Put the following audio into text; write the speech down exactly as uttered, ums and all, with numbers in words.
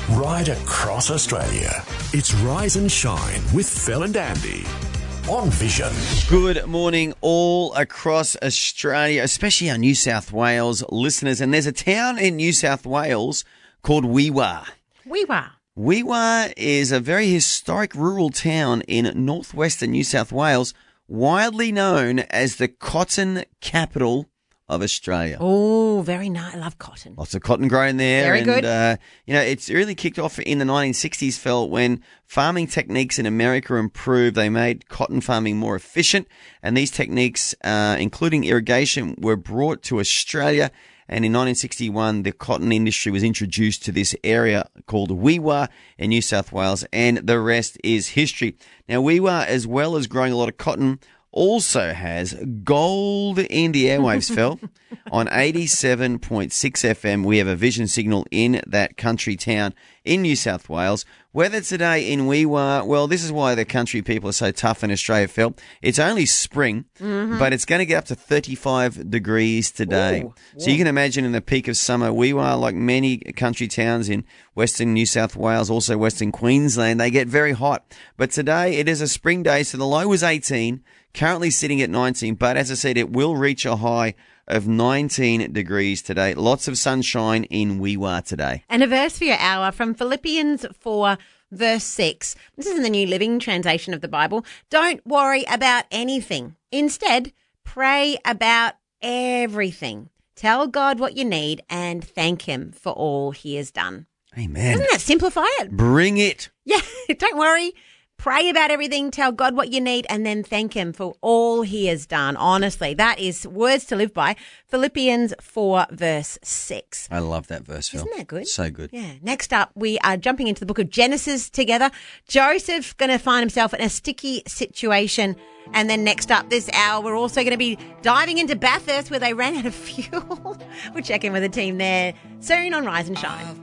Right across Australia, it's Rise and Shine with Phil and Andy on Vision. Good morning all across Australia, especially our New South Wales listeners. And there's a town in New South Wales called Wee-Waa. Wee-Waa. Wee-Waa is a very historic rural town in northwestern New South Wales, widely known as the cotton capital of Australia. Oh, very nice. I love cotton. Lots of cotton grown there. Very and, good. Uh, you know, it's really kicked off in the nineteen sixties, Phil, when farming techniques in America improved. They made cotton farming more efficient, and these techniques, uh, including irrigation, were brought to Australia. And in nineteen sixty-one, the cotton industry was introduced to this area called Wee-Waa in New South Wales, and the rest is history. Now, Wee-Waa, as well as growing a lot of cotton, also has gold in the airwaves, Phil. On eighty-seven point six F M, we have a vision signal in that country town in New South Wales. Weather today in Wee-Waa, well, this is why the country people are so tough in Australia, Phil. It's only spring, mm-hmm. but it's going to get up to thirty-five degrees today. Ooh, so you can imagine in the peak of summer, Wee-Waa, like many country towns in western New South Wales, also western Queensland, they get very hot. But today it is a spring day, so the low was eighteen, currently sitting at nineteen. But as I said, it will reach a high of nineteen degrees today. Lots of sunshine in Wee-Waa today. And a verse for your hour from Philippians four, verse six. This is in the New Living Translation of the Bible. Don't worry about anything. Instead, pray about everything. Tell God what you need and thank Him for all He has done. Amen. Doesn't that simplify it? Bring it. Yeah, don't worry. Pray about everything, tell God what you need, and then thank Him for all He has done. Honestly, that is words to live by. Philippians four, verse six. I love that verse, Phil. Isn't that good? So good. Yeah. Next up, we are jumping into the book of Genesis together. Joseph's going to find himself in a sticky situation. And then next up this hour, we're also going to be diving into Bathurst where they ran out of fuel. We'll check in with the team there soon on Rise and Shine.